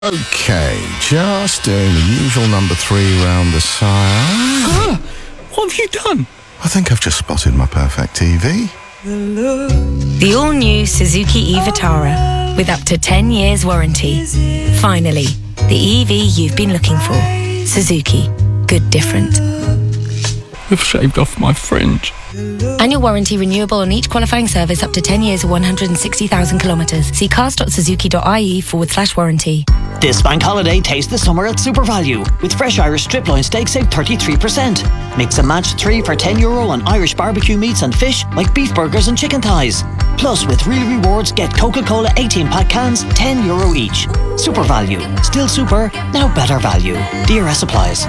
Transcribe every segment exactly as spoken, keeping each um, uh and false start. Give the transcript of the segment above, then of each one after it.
Okay, just doing the usual number three round the sire. Ah, what have you done? I think I've just spotted my perfect T V. The all-new Suzuki e-Vitara with up to ten years warranty. Finally, the E V you've been looking for. Suzuki. Good different. You've shaved off my fringe. Annual warranty renewable on each qualifying service up to ten years or one hundred sixty thousand kilometres. See cars.suzuki.ie forward slash warranty. This bank holiday, taste the summer at Super Value. With fresh Irish strip loin steak, save thirty-three percent. Mix and match three for ten euro on Irish barbecue meats and fish like beef burgers and chicken thighs. Plus, with real rewards, get Coca-Cola eighteen pack cans, ten euro each. Super Value. Still super, now better value. D R S applies.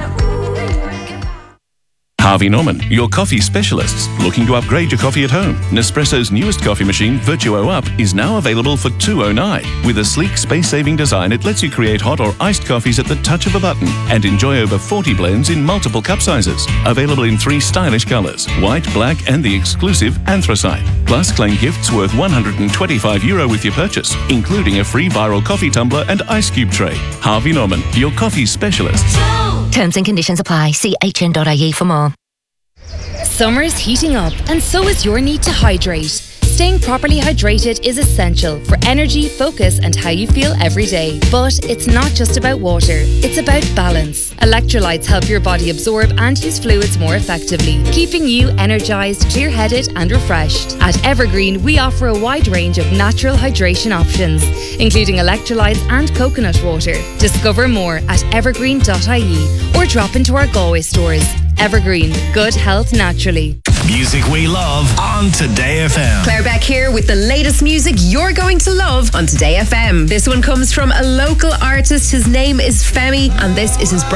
Harvey Norman, your coffee specialists. Looking to upgrade your coffee at home? Nespresso's newest coffee machine, Virtuo Up, is now available for two hundred nine dollars. With a sleek, space-saving design, it lets you create hot or iced coffees at the touch of a button and enjoy over forty blends in multiple cup sizes. Available in three stylish colours, white, black and the exclusive anthracite. Plus, claim gifts worth one hundred twenty-five euro with your purchase, including a free viral coffee tumbler and ice cube tray. Harvey Norman, your coffee specialists. Terms and conditions apply. See h n dot i e for more. Summer's heating up, and so is your need to hydrate. Staying properly hydrated is essential for energy, focus, and how you feel every day. But it's not just about water, it's about balance. Electrolytes help your body absorb and use fluids more effectively, keeping you energised, clear-headed, and refreshed. At Evergreen, we offer a wide range of natural hydration options, including electrolytes and coconut water. Discover more at evergreen dot i e or drop into our Galway stores. Evergreen, good health naturally. Music we love on Today F M. Claire Beck here with the latest music you're going to love on Today F M. This one comes from a local artist. His name is Femi, and this is his